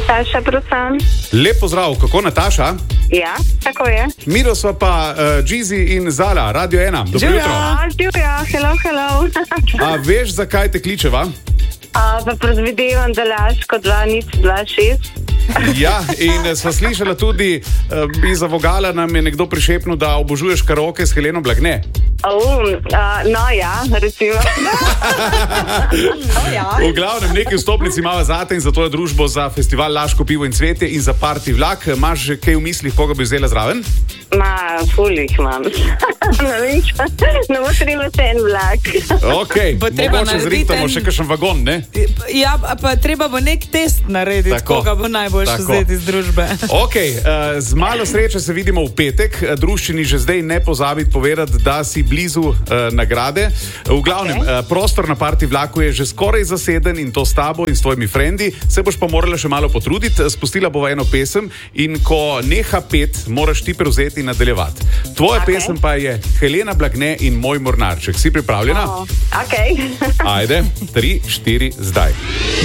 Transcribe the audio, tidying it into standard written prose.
Nataša Prosan. Lep pozdrav, kako Nataša? Ja, tako je. Miro sva pa Džizi in Zala, Radio 1. Dobro jutro. Živja, hello. A veš, zakaj te kličeva? Pa predvidevam, da Laško 2026. Ja, in sva slišala tudi iza vogala nam je nekdo prišepnil, da obožuješ karaoke s Heleno Blagne. No ja, recimo. V glavnem, nekaj vstopnic imava zate in za to je družbo za festival Laško pivo in cvetje in za party vlak. Imaš že kaj v mislih, koga bi vzela zraven? Fulih imam. Ne bo treba se en vlak. Ok, mogoče zrihtamo še kakšen vagon, ne? Ja, pa treba bo nek test narediti, koga bo najboljše vzeti iz družbe. Ok, z malo sreče se vidimo v petek. Druščini že zdaj ne pozabiti povedati, da si blizu nagrade. V glavnem, prostor na party vlaku je že skoraj zaseden in to s tabo in s tvojimi frendi. Se boš pa morala še malo potruditi. Spustila bova eno pesem in ko neha pet, moraš ti prevzeti in nadaljevati. Tvoja pesem pa je Helena Blagne in Moj mornarček. Si pripravljena? Ok. Ajde, 3, 4, zdaj.